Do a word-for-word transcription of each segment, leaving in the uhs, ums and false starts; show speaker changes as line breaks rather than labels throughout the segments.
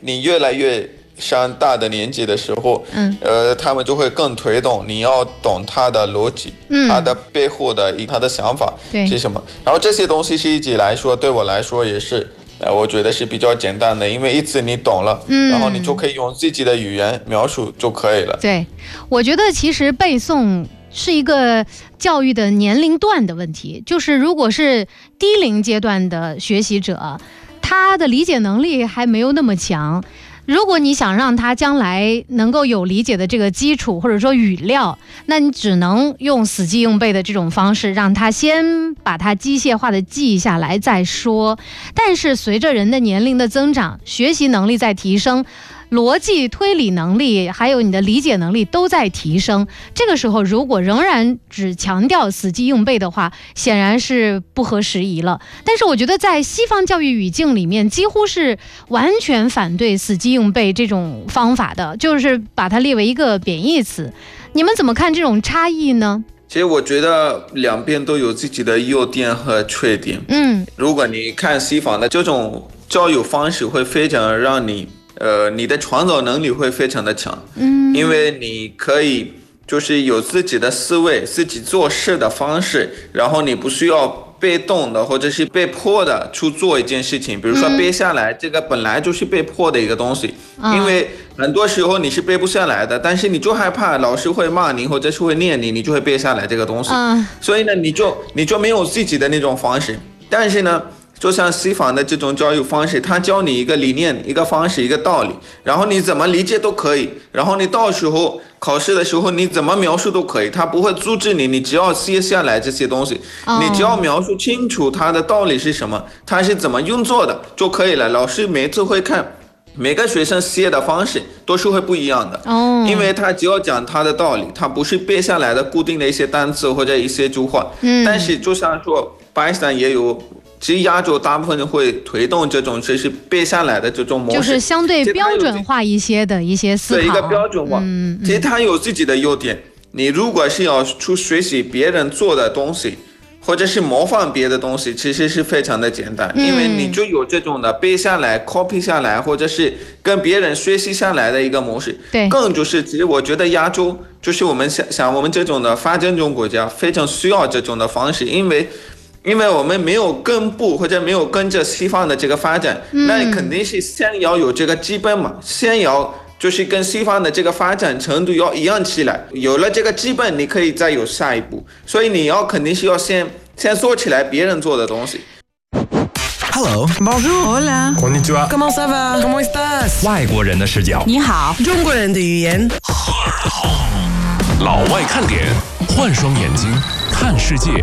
你越来越上大的年纪的时候，嗯，呃，他们就会更推动你要懂他的逻辑，嗯，他的背后的他的想法是什么。然后这些东西是一直来说，对我来说也是，呃，我觉得是比较简单的，因为一次你懂了，嗯，然后你就可以用自己的语言描述就可以了。
对，我觉得其实背诵是一个教育的年龄段的问题，就是如果是低龄阶段的学习者，他的理解能力还没有那么强。如果你想让他将来能够有理解的这个基础或者说语料，那你只能用死记硬背的这种方式，让他先把它机械化的记下来再说。但是随着人的年龄的增长，学习能力在提升，逻辑推理能力还有你的理解能力都在提升，这个时候如果仍然只强调死记硬背的话，显然是不合时宜了。但是我觉得在西方教育语境里面，几乎是完全反对死记硬背这种方法的，就是把它列为一个贬义词。你们怎么看这种差异呢？
其实我觉得两边都有自己的优点和缺点。嗯，如果你看西方的这种教育方式，会非常让你呃，你的创造能力会非常的强，嗯，因为你可以就是有自己的思维，自己做事的方式，然后你不需要被动的或者是被迫的去做一件事情，比如说背下来，嗯，这个本来就是被迫的一个东西，嗯，因为很多时候你是背不下来的，但是你就害怕老师会骂你或者是会念你，你就会背下来这个东西，嗯，所以呢，你就你就没有自己的那种方式，但是呢。就像西方的这种教育方式，他教你一个理念、一个方式、一个道理，然后你怎么理解都可以，然后你到时候考试的时候你怎么描述都可以，他不会阻止你，你只要写下来这些东西，你只要描述清楚它的道理是什么，它是怎么运作的就可以了。老师每次会看每个学生写的方式都是会不一样的，哦，因为他只要讲他的道理，他不是背下来的固定的一些单词或者一些句话，嗯，但是就像说巴基斯坦也有。其实亚洲大部分人会推动这种就是背下来的这种模式，
就是相对标准化一些的一些思考，
对一个标准化。嗯，其实它有自己的优点。你如果是要去学习别人做的东西，或者是模仿别的东西，其实是非常的简单，嗯，因为你就有这种的背下来、copy 下来，或者是跟别人学习下来的一个模式。
对，
更就是其实我觉得亚洲就是我们想想我们这种的发展中国家非常需要这种的方式，因为。因为我们没有跟步或者没有跟着西方的这个发展，嗯，那肯定是先要有这个基本嘛，先要就是跟西方的这个发展程度要一样起来，有了这个基本，你可以再有下一步。所以你要肯定是要先先做起来别人做的东西。
Hello,
Bonjour,
Hola,
Konnichiwa,
Comment ça va? Comment estás?
外国人的视角，
你好，中国人的语言。
老外看点，换双眼睛看世界。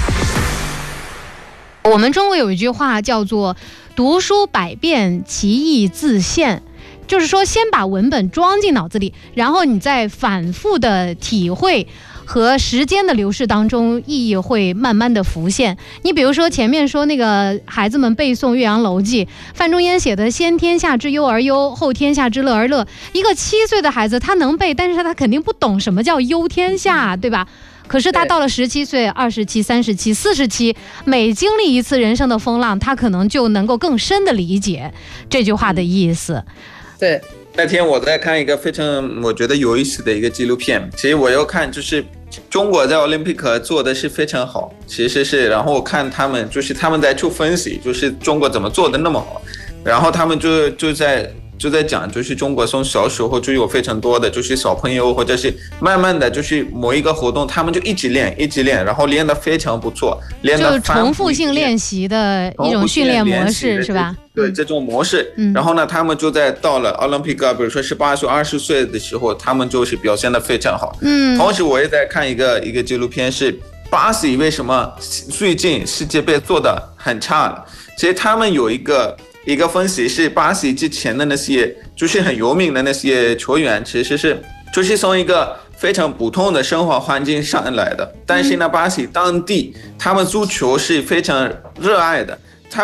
我们中国有一句话叫做读书百遍，其义自现，就是说先把文本装进脑子里，然后你再反复的体会，和时间的流逝当中，意义会慢慢的浮现。你比如说前面说那个孩子们背诵《岳阳楼记》，范仲淹写的先天下之忧而忧，后天下之乐而乐，一个七岁的孩子他能背，但是他肯定不懂什么叫忧天下，对吧？可是他到了十七岁、二十七、三十七、四十七，每经历一次人生的风浪，他可能就能够更深的理解这句话的意思。
对，那天我在看一个非常我觉得有意思的一个纪录片，其实我又看就是中国在奥林匹克做的是非常好，其实是，然后我看他们就是他们在去分析，就是中国怎么做的那么好，然后他们就就在。就在讲，就是中国从小时候就有非常多的，就是小朋友或者是慢慢的就是某一个活动，他们就一直练，一直练，然后练得非常不错，练得
就重复性练习的一种训练模式，是吧？
对，这种模式。嗯、然后呢，他们就在到了奥林匹克，比如说十八岁、二十岁的时候，他们就是表现得非常好。嗯。同时，我也在看一个一个纪录片，是巴西为什么最近世界杯做得很差了？其实他们有一个。一个分析是巴西之前的那些就是很有名的那些球员，其实是就是从一个非常普通的生活环境上来的，但是呢，巴西当地他们足球是非常热爱的，他们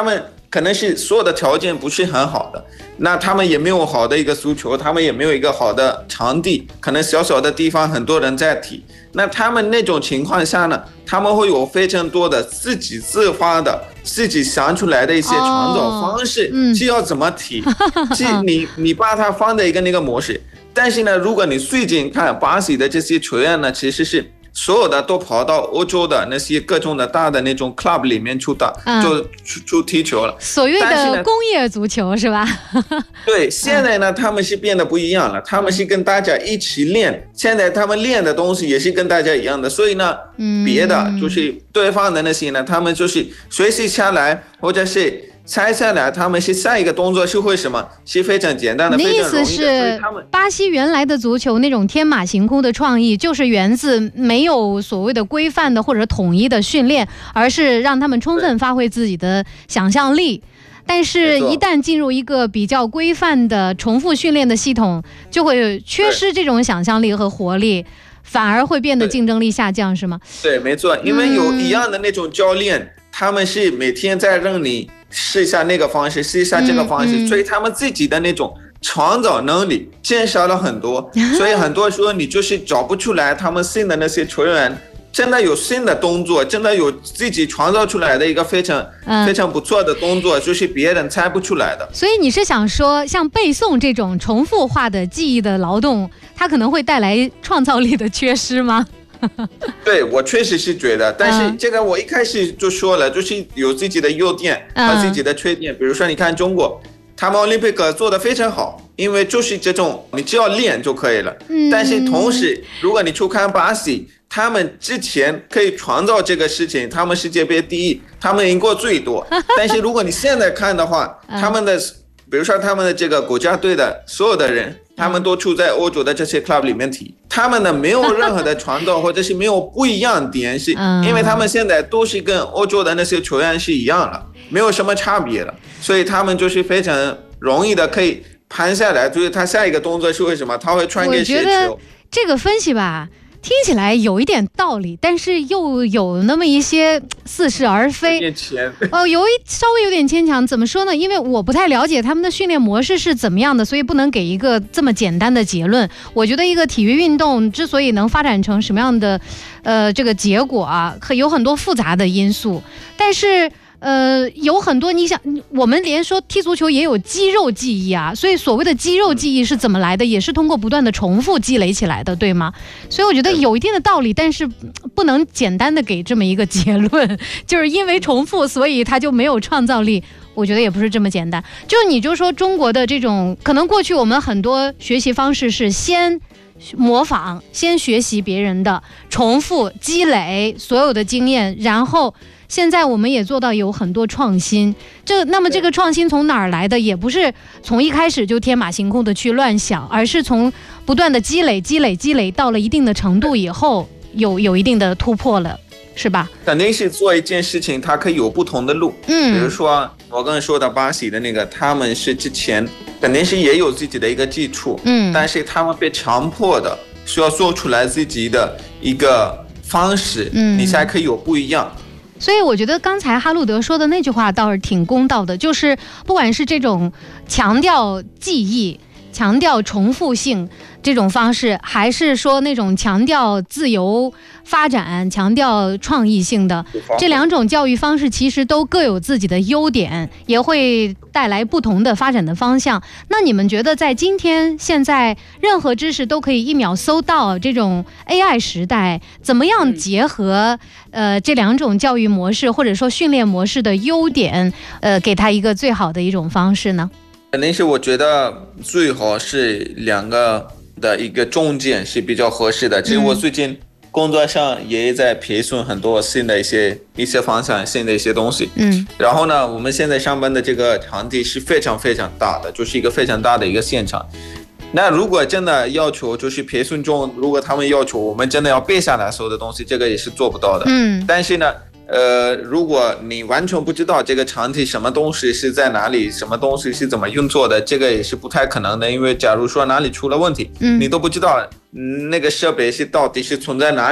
可能是所有的条件不是很好的，那他们也没有好的一个足球，他们也没有一个好的场地，可能小小的地方很多人在踢，那他们那种情况下呢，他们会有非常多的自己自发的自己想出来的一些创造方式，是、哦嗯、要怎么踢，是你你把它放在一个那个模式。但是呢，如果你最近看巴西的这些球员呢，其实是所有的都跑到欧洲的那些各种的大的那种 club 里面去打，嗯、就去去踢球了。
所谓的工业足球是吧？
对，现在呢，他们是变得不一样了，他们是跟大家一起练，现在他们练的东西也是跟大家一样的，所以呢，嗯、别的就是对方的那些呢，他们就是学习下来，或者是猜下来，他们是下一个动作是会什么？是非常简单的，
你的
意思
是巴西原来的足球那种天马行空的创意，就是源自没有所谓的规范的或者统一的训练，而是让他们充分发挥自己的想象力。但是，一旦进入一个比较规范的重复训练的系统，就会缺失这种想象力和活力，反而会变得竞争力下降，是吗？
对，没错，因为有一样的那种教练。嗯，他们是每天在让你试一下那个方式，试一下这个方式，嗯嗯、所以他们自己的那种创造能力减少了很多，所以很多时候你就是找不出来他们新的那些球员真的有新的动作，真的有自己创造出来的一个非常、嗯、非常不错的动作，就是别人猜不出来的。
所以你是想说，像背诵这种重复化的记忆的劳动，它可能会带来创造力的缺失吗？
对，我确实是觉得，但是这个我一开始就说了，就是有自己的优点和自己的缺点。比如说，你看中国，他们奥林匹克做得非常好，因为就是这种你只要练就可以了。但是同时，如果你去看巴西，他们之前可以创造这个事情，他们世界杯第一，他们赢过最多。但是如果你现在看的话，他们的比如说他们的这个国家队的所有的人，他们都处在欧洲的这些 club 里面踢，他们呢没有任何的传导或者是没有不一样点，是因为他们现在都是跟欧洲的那些球员是一样了，没有什么差别了，所以他们就是非常容易的可以盘下来，就是他下一个动作是为什么他会传给谁球。
我觉得这个分析吧，听起来有一点道理，但是又有那么一些似是而非，哦，有一稍微有点牵强。怎么说呢？因为我不太了解他们的训练模式是怎么样的，所以不能给一个这么简单的结论。我觉得一个体育运动之所以能发展成什么样的，呃，这个结果啊，有很多复杂的因素，但是。呃，有很多你想，我们连说踢足球也有肌肉记忆啊，所以所谓的肌肉记忆是怎么来的，也是通过不断的重复积累起来的，对吗？所以我觉得有一定的道理，但是不能简单的给这么一个结论，就是因为重复，所以它就没有创造力。我觉得也不是这么简单。就你就说中国的这种，可能过去我们很多学习方式是先模仿，先学习别人的，重复积累所有的经验，然后现在我们也做到有很多创新。这那么这个创新从哪儿来的？也不是从一开始就天马行空的去乱想，而是从不断的积累积累积累到了一定的程度以后，有有一定的突破了，是吧？
肯定是做一件事情它可以有不同的路。嗯，比如说我刚才说的巴西的那个，他们是之前肯定是也有自己的一个基础，嗯，但是他们被强迫的需要做出来自己的一个方式，嗯，你才可以有不一样。
所以我觉得刚才哈路德说的那句话倒是挺公道的，就是不管是这种强调记忆、强调重复性这种方式，还是说那种强调自由发展、强调创意性的，这两种教育方式其实都各有自己的优点，也会带来不同的发展的方向。那你们觉得在今天现在任何知识都可以一秒搜到这种 A I 时代，怎么样结合呃这两种教育模式或者说训练模式的优点，呃给它一个最好的一种方式呢？
肯定是我觉得最好是两个的一个中间是比较合适的。其实我最近工作上也在培训很多新的一些一些方向，新的一些东西。嗯，然后呢，我们现在上班的这个场地是非常非常大的，就是一个非常大的一个现场。那如果真的要求就是培训中，如果他们要求我们真的要背下来所有的东西，这个也是做不到的。嗯，但是呢。呃，如果你完全不知道这个场地什么东西是在哪里，什么东西是怎么运作的，这个也是不太可能的。因为假如说哪里出了问题，嗯，你都不知道、嗯、那个设备是到底是存在哪里，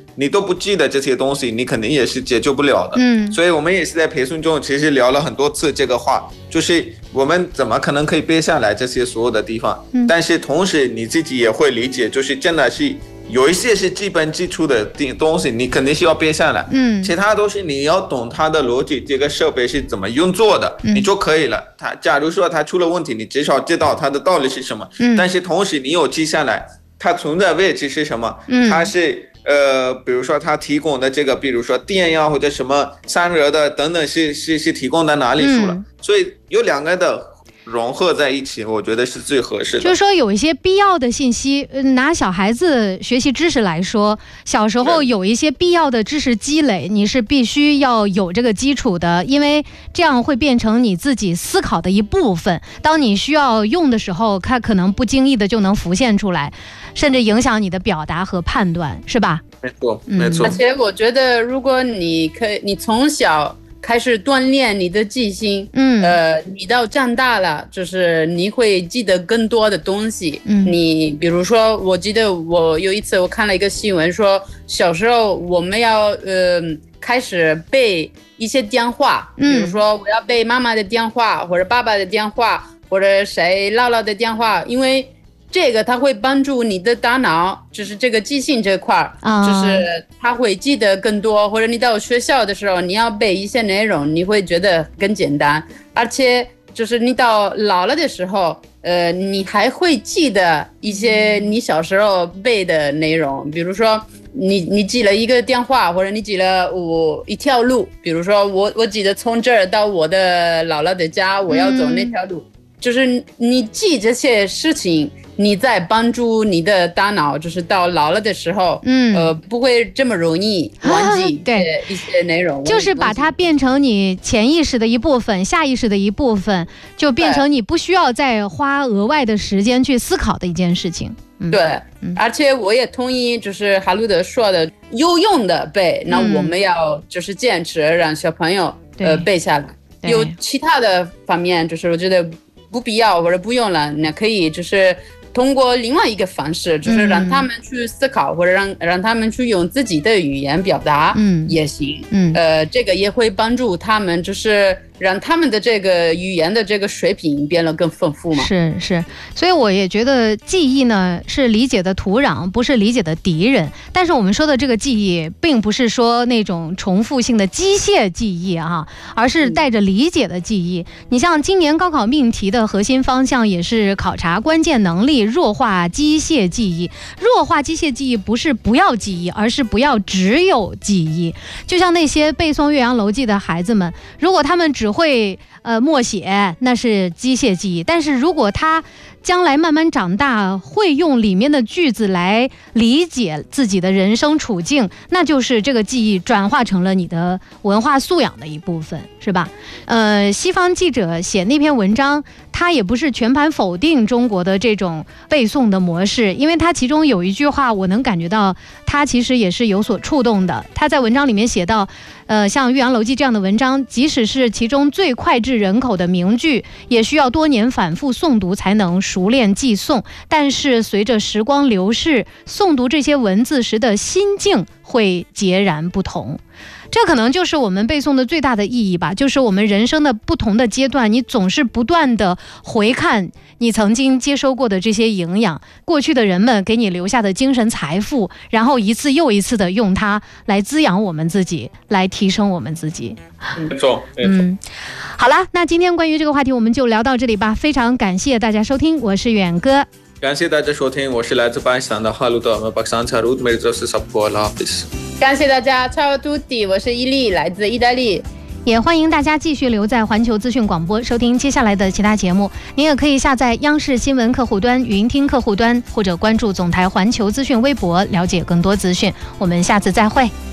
你都不记得这些东西，你肯定也是解决不了的。
嗯，
所以我们也是在培训中其实聊了很多次这个话，就是我们怎么可能可以背下来这些所有的地方，嗯，但是同时你自己也会理解，就是真的是有一些是基本基础的东西，你肯定是要背下来，嗯，其他都是你要懂它的逻辑，这个设备是怎么运作的，嗯，你就可以了。它假如说它出了问题，你至少知道它的道理是什么，嗯，但是同时你有记下来，它存在位置是什么，嗯，它是呃，比如说它提供的这个，比如说电呀或者什么散热的等等是是是提供在哪里去了，嗯，所以有两个的融合在一起，我觉得是最合适的。
就是说有一些必要的信息，拿小孩子学习知识来说，小时候有一些必要的知识积累，你是必须要有这个基础的，因为这样会变成你自己思考的一部分。当你需要用的时候，它可能不经意的就能浮现出来，甚至影响你的表达和判断，是吧？
没错，没错。
而且我觉得，如果你可以，你从小开始锻炼你的记性，嗯，呃，你到长大了，就是你会记得更多的东西。嗯，你比如说，我记得我有一次我看了一个新闻说，小时候我们要呃开始背一些电话，嗯，比如说我要背妈妈的电话，或者爸爸的电话，或者谁姥姥的电话，因为这个它会帮助你的大脑，就是这个记性这块儿，啊，就是它会记得更多，或者你到学校的时候，你要背一些内容，你会觉得更简单，而且就是你到老了的时候，呃，你还会记得一些你小时候背的内容，比如说你你记了一个电话，或者你记了我一条路，比如说我我记得从这儿到我的姥姥的家，我要走那条路，嗯，就是你记这些事情。你在帮助你的大脑，就是到老了的时候，嗯，呃，不会这么容易忘记对一些内容，
就是把它变成你潜意识的一部分，下意识的一部分，就变成你不需要再花额外的时间去思考的一件事情。
嗯，对，嗯，而且我也同意，就是哈鲁德说的，有用的背，那我们要就是坚持让小朋友，嗯，呃背下来。有其他的方面，就是我觉得不必要或者不用了，那可以就是通过另外一个方式，就是让他们去思考，嗯，或者让让他们去用自己的语言表达，嗯，也行，嗯，呃，这个也会帮助他们，就是让他们的这个语言的这个水平变得更丰富嘛。
是是，所以我也觉得记忆呢是理解的土壤，不是理解的敌人。但是我们说的这个记忆，并不是说那种重复性的机械记忆啊，而是带着理解的记忆。嗯，你像今年高考命题的核心方向也是考察关键能力，弱化机械记忆。弱化机械记忆不是不要记忆，而是不要只有记忆。就像那些背诵《岳阳楼记》的孩子们，如果他们只会呃默写，那是机械记忆，但是如果他将来慢慢长大，会用里面的句子来理解自己的人生处境，那就是这个记忆转化成了你的文化素养的一部分，是吧？呃，西方记者写那篇文章，他也不是全盘否定中国的这种背诵的模式，因为他其中有一句话我能感觉到他其实也是有所触动的。他在文章里面写到，呃，像《岳阳楼记》这样的文章，即使是其中最脍炙人口的名句，也需要多年反复诵读才能熟练记诵，但是随着时光流逝，诵读这些文字时的心境会截然不同。这可能就是我们背诵的最大的意义吧，就是我们人生的不同的阶段，你总是不断的回看你曾经接收过的这些营养，过去的人们给你留下的精神财富，然后一次又一次的用它来滋养我们自己，来提升我们自己。
没错，没错。
嗯，好了，那今天关于这个话题我们就聊到这里吧，非常感谢大家收听，我是远哥。
感谢大家收听，我是来自巴基斯坦的哈鲁德，我巴基斯坦查鲁德，每周是萨布拉哈斯。
感谢大家，ciao tutti，我是伊利，来自意大利。
也欢迎大家继续留在环球资讯广播收听接下来的其他节目。您也可以下载央视新闻客户端、云听客户端，或者关注总台环球资讯微博，了解更多资讯。我们下次再会。